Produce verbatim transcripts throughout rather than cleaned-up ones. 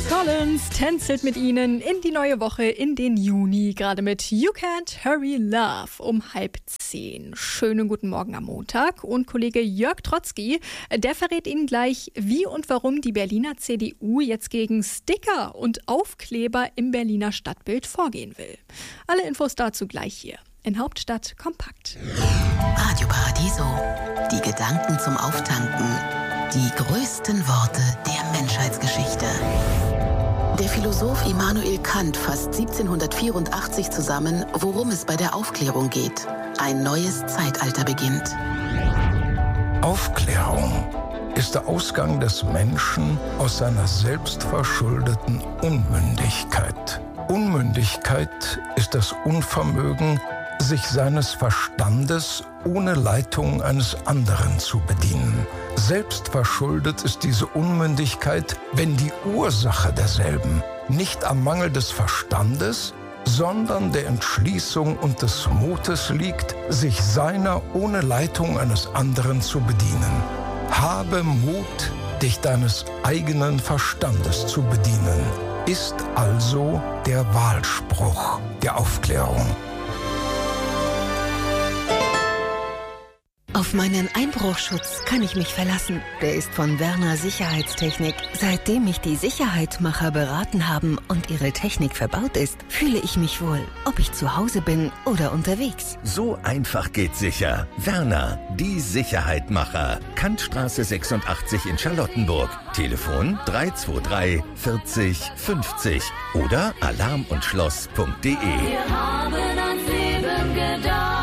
Collins tänzelt mit Ihnen in die neue Woche, in den Juni, gerade mit You Can't Hurry Love um halb zehn. Schönen guten Morgen am Montag. Und Kollege Jörg Trotzki, der verrät Ihnen gleich, wie und warum die Berliner C D U jetzt gegen Sticker und Aufkleber im Berliner Stadtbild vorgehen will. Alle Infos dazu gleich hier in Hauptstadt kompakt. Radio Paradiso. Die Gedanken zum Auftanken. Die größten Worte der Menschheitsgeschichte. Der Philosoph Immanuel Kant fasst siebzehnhundertvierundachtzig zusammen, worum es bei der Aufklärung geht. Ein neues Zeitalter beginnt. Aufklärung ist der Ausgang des Menschen aus seiner selbstverschuldeten Unmündigkeit. Unmündigkeit ist das Unvermögen, sich seines Verstandes ohne Leitung eines anderen zu bedienen. Selbstverschuldet ist diese Unmündigkeit, wenn die Ursache derselben nicht am Mangel des Verstandes, sondern der Entschließung und des Mutes liegt, sich seiner ohne Leitung eines anderen zu bedienen. Habe Mut, dich deines eigenen Verstandes zu bedienen, ist also der Wahlspruch der Aufklärung. Auf meinen Einbruchschutz kann ich mich verlassen. Der ist von Werner Sicherheitstechnik. Seitdem mich die Sicherheitmacher beraten haben und ihre Technik verbaut ist, fühle ich mich wohl, ob ich zu Hause bin oder unterwegs. So einfach geht sicher. Werner, die Sicherheitmacher. Kantstraße sechsundachtzig in Charlottenburg. Telefon drei zwei drei vierzig fünfzig oder alarm und schloss punkt de. Wir haben ans Leben gedacht.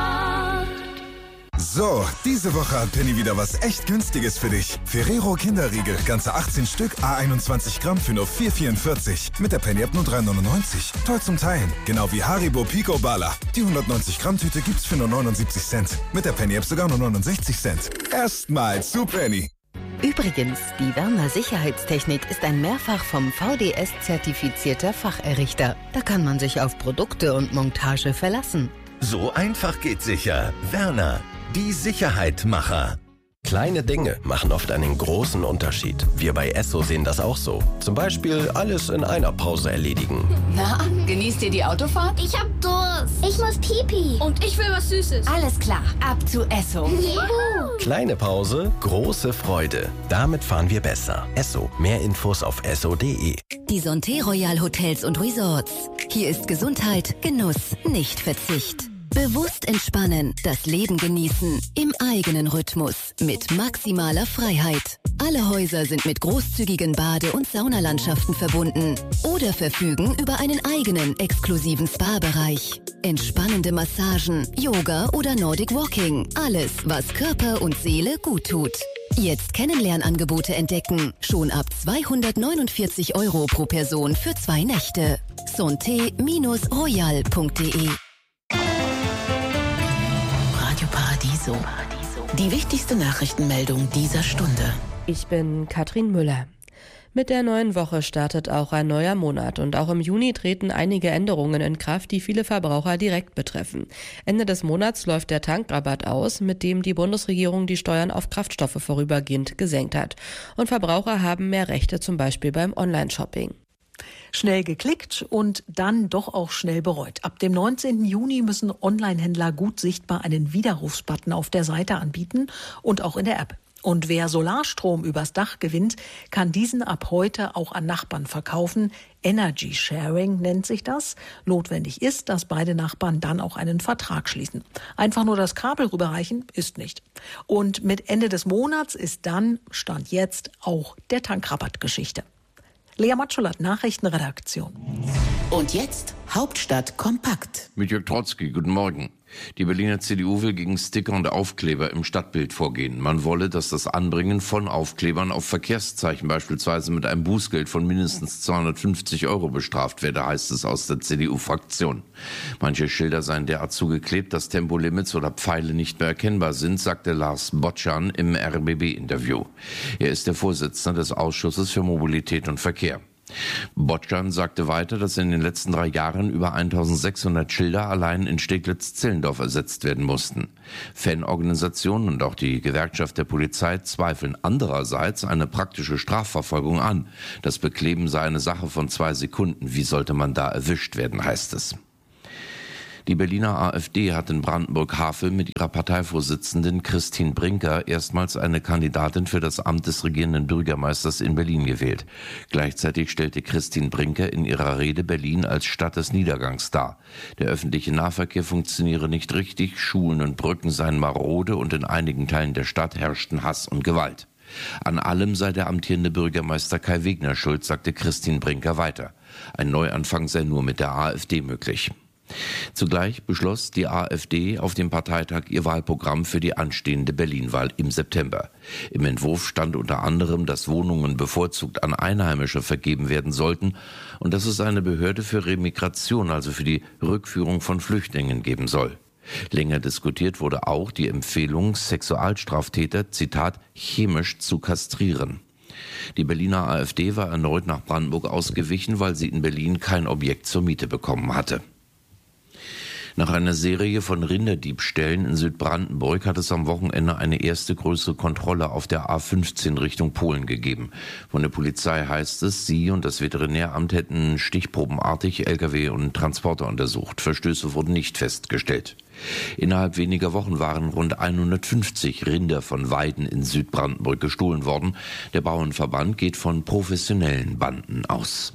So, diese Woche hat Penny wieder was echt Günstiges für dich. Ferrero Kinderriegel, ganze achtzehn Stück, à einundzwanzig Gramm für nur vier vierundvierzig. Mit der Penny-App nur drei neunundneunzig. Toll zum Teilen. Genau wie Haribo Pico Bala. Die hundertneunzig Gramm Tüte gibt's für nur neunundsiebzig Cent. Mit der Penny-App sogar nur neunundsechzig Cent. Erstmal zu Penny. Übrigens, die Werner Sicherheitstechnik ist ein mehrfach vom V D S-zertifizierter Facherrichter. Da kann man sich auf Produkte und Montage verlassen. So einfach geht sicher. Werner, die Sicherheitmacher. Kleine Dinge machen oft einen großen Unterschied. Wir bei Esso sehen das auch so. Zum Beispiel alles in einer Pause erledigen. Na, genießt ihr die Autofahrt? Ich hab Durst. Ich muss Pipi. Und ich will was Süßes. Alles klar, ab zu Esso. Juhu. Kleine Pause, große Freude. Damit fahren wir besser. Esso. Mehr Infos auf esso punkt de. Die Santé Royal Hotels und Resorts. Hier ist Gesundheit, Genuss, nicht Verzicht. Bewusst entspannen, das Leben genießen, im eigenen Rhythmus, mit maximaler Freiheit. Alle Häuser sind mit großzügigen Bade- und Saunalandschaften verbunden oder verfügen über einen eigenen exklusiven Spa-Bereich. Entspannende Massagen, Yoga oder Nordic Walking, alles, was Körper und Seele gut tut. Jetzt Kennenlernangebote entdecken, schon ab zweihundertneunundvierzig Euro pro Person für zwei Nächte. santé royal punkt de. Radio Paradiso. Die wichtigste Nachrichtenmeldung dieser Stunde. Ich bin Katrin Müller. Mit der neuen Woche startet auch ein neuer Monat und auch im Juni treten einige Änderungen in Kraft, die viele Verbraucher direkt betreffen. Ende des Monats läuft der Tankrabatt aus, mit dem die Bundesregierung die Steuern auf Kraftstoffe vorübergehend gesenkt hat. Und Verbraucher haben mehr Rechte, zum Beispiel beim Online-Shopping. Schnell geklickt und dann doch auch schnell bereut. Ab dem neunzehnten Juni müssen Onlinehändler gut sichtbar einen Widerrufsbutton auf der Seite anbieten und auch in der App. Und wer Solarstrom übers Dach gewinnt, kann diesen ab heute auch an Nachbarn verkaufen. Energy Sharing nennt sich das. Notwendig ist, dass beide Nachbarn dann auch einen Vertrag schließen. Einfach nur das Kabel rüberreichen ist nicht. Und mit Ende des Monats ist dann, Stand jetzt, auch der Tankrabatt Geschichte. Lea Matschulat, Nachrichtenredaktion. Und jetzt Hauptstadt kompakt. Mit Jörg Trotzki, guten Morgen. Die Berliner C D U will gegen Sticker und Aufkleber im Stadtbild vorgehen. Man wolle, dass das Anbringen von Aufklebern auf Verkehrszeichen beispielsweise mit einem Bußgeld von mindestens zweihundertfünfzig Euro bestraft werde, heißt es aus der C D U-Fraktion. Manche Schilder seien derart zugeklebt, dass Tempolimits oder Pfeile nicht mehr erkennbar sind, sagte Lars Botschan im R B B-Interview. Er ist der Vorsitzende des Ausschusses für Mobilität und Verkehr. Botschan sagte weiter, dass in den letzten drei Jahren über eintausendsechshundert Schilder allein in Steglitz-Zehlendorf ersetzt werden mussten. Fanorganisationen und auch die Gewerkschaft der Polizei zweifeln andererseits eine praktische Strafverfolgung an. Das Bekleben sei eine Sache von zwei Sekunden. Wie sollte man da erwischt werden, heißt es. Die Berliner AfD hat in Brandenburg-Havel mit ihrer Parteivorsitzenden Christine Brinker erstmals eine Kandidatin für das Amt des regierenden Bürgermeisters in Berlin gewählt. Gleichzeitig stellte Christine Brinker in ihrer Rede Berlin als Stadt des Niedergangs dar. Der öffentliche Nahverkehr funktioniere nicht richtig, Schulen und Brücken seien marode und in einigen Teilen der Stadt herrschten Hass und Gewalt. An allem sei der amtierende Bürgermeister Kai Wegner schuld, sagte Christine Brinker weiter. Ein Neuanfang sei nur mit der AfD möglich. Zugleich beschloss die AfD auf dem Parteitag ihr Wahlprogramm für die anstehende Berlin-Wahl im September. Im Entwurf stand unter anderem, dass Wohnungen bevorzugt an Einheimische vergeben werden sollten und dass es eine Behörde für Remigration, also für die Rückführung von Flüchtlingen, geben soll. Länger diskutiert wurde auch die Empfehlung, Sexualstraftäter, Zitat, chemisch zu kastrieren. Die Berliner AfD war erneut nach Brandenburg ausgewichen, weil sie in Berlin kein Objekt zur Miete bekommen hatte. Nach einer Serie von Rinderdiebstählen in Südbrandenburg hat es am Wochenende eine erste größere Kontrolle auf der A fünfzehn Richtung Polen gegeben. Von der Polizei heißt es, sie und das Veterinäramt hätten stichprobenartig L K W und Transporter untersucht. Verstöße wurden nicht festgestellt. Innerhalb weniger Wochen waren rund hundertfünfzig Rinder von Weiden in Südbrandenburg gestohlen worden. Der Bauernverband geht von professionellen Banden aus.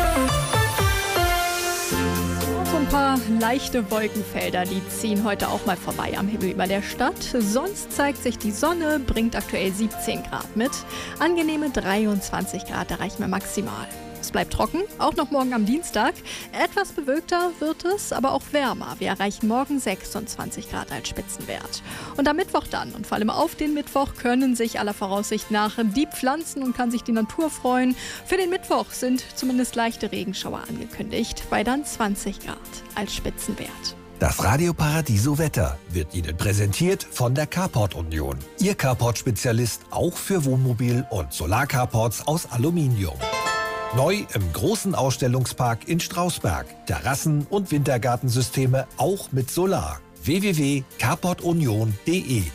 Ein paar leichte Wolkenfelder, die ziehen heute auch mal vorbei am Himmel über der Stadt. Sonst zeigt sich die Sonne, bringt aktuell siebzehn Grad mit. Angenehme dreiundzwanzig Grad erreichen wir maximal. Es bleibt trocken, auch noch morgen am Dienstag. Etwas bewölkter wird es, aber auch wärmer. Wir erreichen morgen sechsundzwanzig Grad als Spitzenwert. Und am Mittwoch dann und vor allem auf den Mittwoch können sich aller Voraussicht nach die Pflanzen und kann sich die Natur freuen. Für den Mittwoch sind zumindest leichte Regenschauer angekündigt, bei dann zwanzig Grad als Spitzenwert. Das Radio Paradiso Wetter wird Ihnen präsentiert von der Carport Union. Ihr Carport-Spezialist auch für Wohnmobil- und Solarcarports aus Aluminium. Neu im großen Ausstellungspark in Strausberg. Terrassen- und Wintergartensysteme auch mit Solar. w w w punkt carport union punkt d e.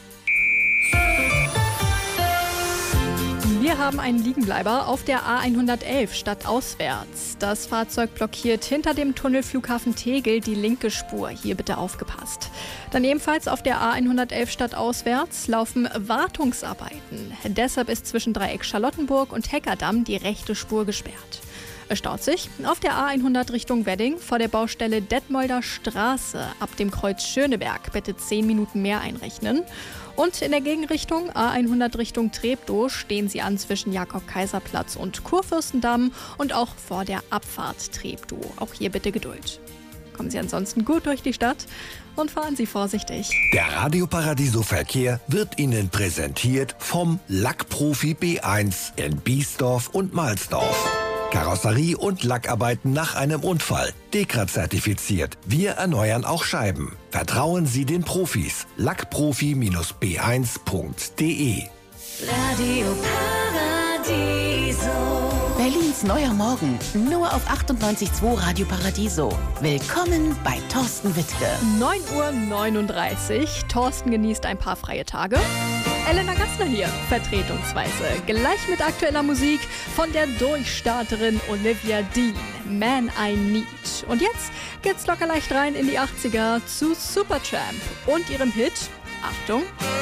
Wir haben einen Liegenbleiber auf der A hundertelf stadtauswärts. Das Fahrzeug blockiert hinter dem Tunnelflughafen Tegel die linke Spur. Hier bitte aufgepasst. Dann ebenfalls auf der A hundertelf stadtauswärts laufen Wartungsarbeiten. Deshalb ist zwischen Dreieck Charlottenburg und Heckerdamm die rechte Spur gesperrt. Es staut sich auf der A hundert Richtung Wedding vor der Baustelle Detmolder Straße ab dem Kreuz Schöneberg. Bitte zehn Minuten mehr einrechnen. Und in der Gegenrichtung A hundert Richtung Treptow stehen Sie an zwischen Jakob-Kaiser-Platz und Kurfürstendamm und auch vor der Abfahrt Treptow. Auch hier bitte Geduld. Kommen Sie ansonsten gut durch die Stadt und fahren Sie vorsichtig. Der Radio Paradiso Verkehr wird Ihnen präsentiert vom Lackprofi B eins in Biesdorf und Mahlsdorf. Karosserie und Lackarbeiten nach einem Unfall. Dekra-zertifiziert. Wir erneuern auch Scheiben. Vertrauen Sie den Profis. lackprofi B eins punkt d e. Radio Paradiso. Berlins neuer Morgen. Nur auf achtundneunzig Komma zwei Radio Paradiso. Willkommen bei Thorsten Wittke. neun Uhr neununddreißig. Thorsten genießt ein paar freie Tage. Elena Gassner hier, vertretungsweise. Gleich mit aktueller Musik von der Durchstarterin Olivia Dean. Man I Need. Und jetzt geht's locker leicht rein in die achtziger zu Supertramp und ihrem Hit, Achtung,